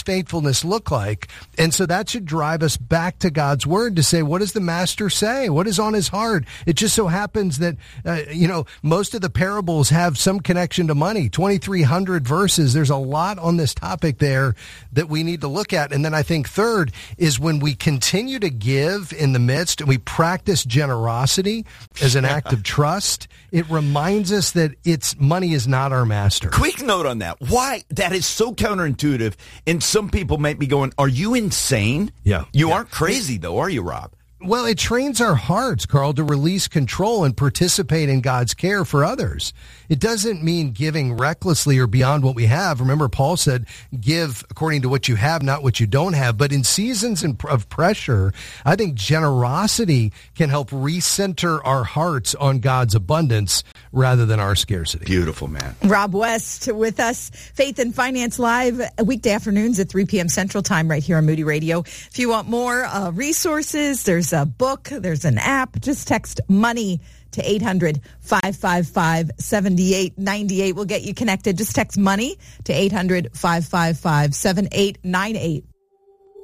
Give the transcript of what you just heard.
faithfulness look like? And so that should drive us back to God's word to say, what does the master say? What is on his heart? It just so happens that, most of the parables have some connection to money. 2,300 verses. There's a lot on this topic there that we need to look at. And then I think third is when we continue to give in the midst and we practice generosity as an act of trust, it reminds us that money is not our master. Quick note on that. Why? That is so counterintuitive. And some people might be going, are you insane? Yeah. You aren't crazy, though, are you, Rob? Well, it trains our hearts, Carl, to release control and participate in God's care for others. It doesn't mean giving recklessly or beyond what we have. Remember, Paul said, give according to what you have, not what you don't have. But in seasons of pressure, I think generosity can help recenter our hearts on God's abundance rather than our scarcity. Beautiful, man. Rob West with us, Faith and Finance Live, weekday afternoons at 3 p.m. Central Time right here on Moody Radio. If you want more resources, there's a book, there's an app. Just text money to 800-555-7898. We'll get you connected. Just text money to 800-555-7898.